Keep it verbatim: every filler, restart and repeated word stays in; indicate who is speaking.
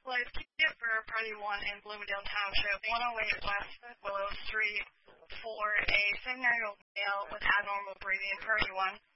Speaker 1: Life ticket for Party one in Bloomingdale Township, one oh eight West Willow Street, for a seventy-nine-year-old male with abnormal breathing. Party one.